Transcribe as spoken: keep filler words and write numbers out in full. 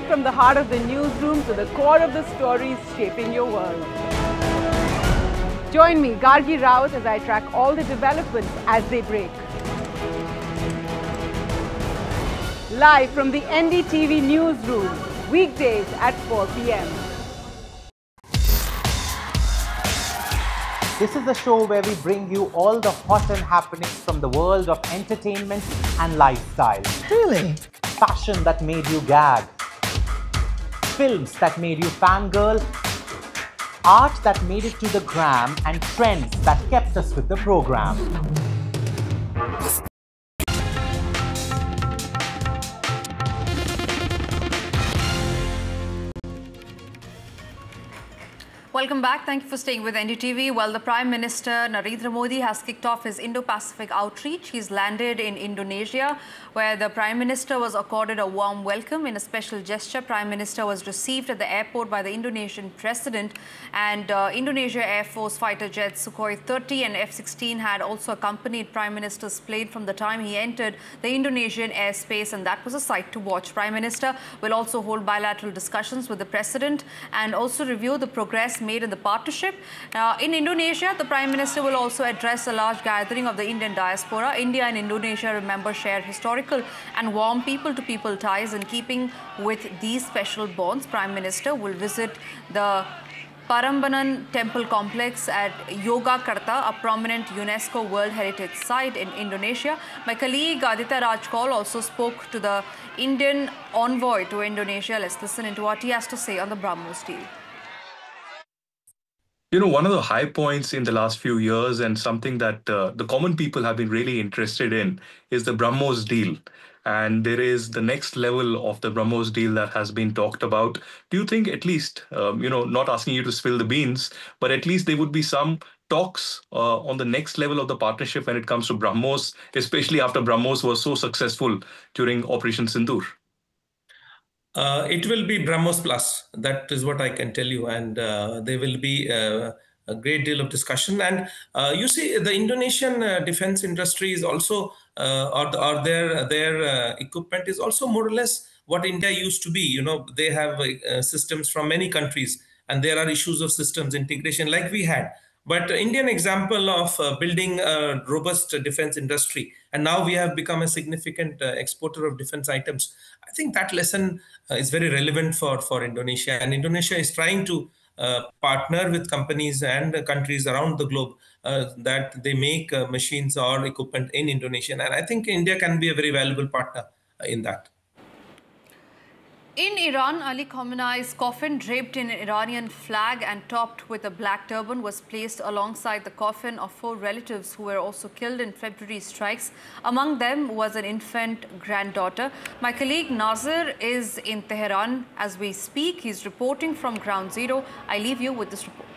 Straight from the heart of the newsroom to the core of the stories shaping your world. Join me, Gargi Rawat, as I track all the developments as they break. Live from the N D T V newsroom, weekdays at four p m This is the show where we bring you all the hot and happenings from the world of entertainment and lifestyle. Really? Fashion that made you gag. Films that made you fangirl. Art that made it to the gram, and trends that kept us with the program. Welcome back. Thank you for staying with N D T V. Well, the Prime Minister Narendra Modi has kicked off his Indo-Pacific outreach. He's landed in Indonesia, where the Prime Minister was accorded a warm welcome. In a special gesture, Prime Minister was received at the airport by the Indonesian President, and uh, Indonesia Air Force fighter jets Sukhoi thirty and F sixteen had also accompanied Prime Minister's plane from the time he entered the Indonesian airspace, and that was a sight to watch. Prime Minister will also hold bilateral discussions with the President and also review the progress made in the partnership. Uh, in Indonesia, the Prime Minister will also address a large gathering of the Indian diaspora. India and Indonesia, remember, share historical and warm people-to-people ties. In keeping with these special bonds, Prime Minister will visit the Prambanan Temple Complex at Yogyakarta, a prominent UNESCO World Heritage Site in Indonesia. My colleague Aditya Rajkaul also spoke to the Indian envoy to Indonesia. Let's listen into what he has to say on the BrahMos deal. You know, one of the high points in the last few years, and something that uh, the common people have been really interested in, is the BrahMos deal. And there is the next level of the BrahMos deal that has been talked about. Do you think at least, um, you know, not asking you to spill the beans, but at least there would be some talks uh, on the next level of the partnership when it comes to BrahMos, especially after BrahMos was so successful during Operation Sindoor? Uh, it will be BrahMos Plus. That is what I can tell you. And uh, there will be uh, a great deal of discussion. And uh, you see, the Indonesian uh, defense industry is also, uh, or, or their, their uh, equipment is also more or less what India used to be. You know, they have uh, systems from many countries, and there are issues of systems integration like we had. But uh, Indian example of uh, building a robust defense industry, and now we have become a significant uh, exporter of defense items. I think that lesson uh, is very relevant for, for Indonesia. And Indonesia is trying to uh, partner with companies and uh, countries around the globe uh, that they make uh, machines or equipment in Indonesia. And I think India can be a very valuable partner uh, in that. In Iran, Ali Khamenei's coffin, draped in an Iranian flag and topped with a black turban, was placed alongside the coffin of four relatives who were also killed in February strikes. Among them was an infant granddaughter. My colleague Nazir is in Tehran as we speak. He's reporting from Ground Zero. I leave you with this report.